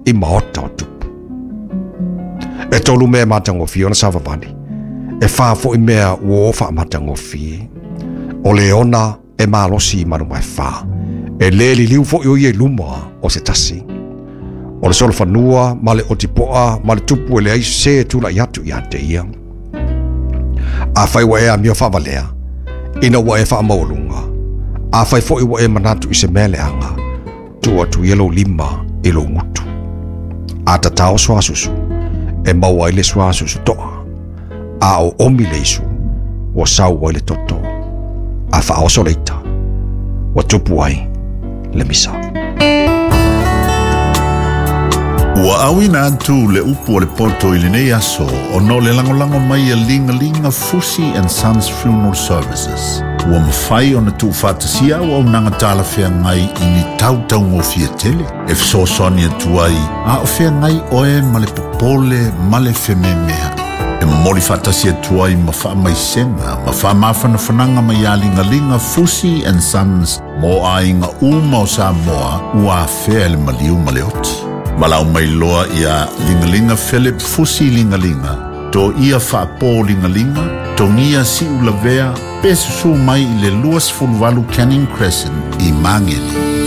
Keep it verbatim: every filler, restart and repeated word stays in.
i maota o tupu. E tolu mea matangofi ona savavani. E wha fo i mea uo wha matangofi. O leona e malosi manu mai wha. E le li liu fo i o i e luma o se tasi. O le solo whanua, ma le otipoa, ma le tupu e le aisu se tula i atu i ate ia. A whai wa e a mio whavalea. Ina wa e wha maulunga. A whai fo i wa e manatu i se mele anga. Tua tu yelo lima i lo ngutu. A ta tau soa susu. E maua i le soa susu toa. A o omi le isu. Wa sau wa i le toto. A wha oso leita. Wa tupu ai le misa. Ua awina atu le upu o le poto i le nei aso o no le langolango mai a linga linga Fusi and Sons Funeral Services. Ua mawhai o na tu whatasia o nanga tala whea ngai i ni tau tau ngō fia tele. E fso soni atu ai, a o whea ngai oe ma le popole ma le wheme mea. E mori whatasia atu ai ma wha mai senga, ma wha mawhana whananga mai a linga linga Fusi and Sons mo a inga uma o sa moa ua whea le maliu ma le oti. Malau mai loa ia lingalinga Philip Fusi lingalinga. To ia whaapo lingalinga, to ngia si ulavea, pesu su mai i le luas fulvalu Canning Crescent i Mangeli.